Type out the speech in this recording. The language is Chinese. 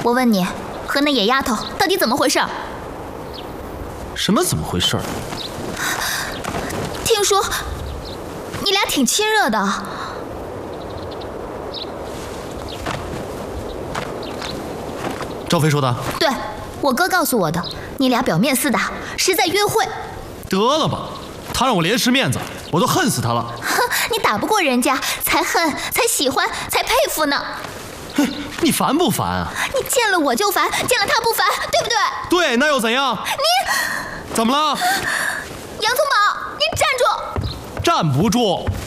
我问你，和那野丫头到底怎么回事？ 什么怎么回事？ 听说你俩挺亲热的。 赵飞说的？ 对，我哥告诉我的。你俩表面似的，是在约会。 得了吧，他让我连吃面子，我都恨死他了。 哼，你打不过人家，才恨，才喜欢，才佩服呢。 哼，你烦不烦啊？ 你见了我就烦，见了他不烦，对不对？ 对，那又怎样？ 你怎么了？ 洋葱宝，你站住！ 站不住。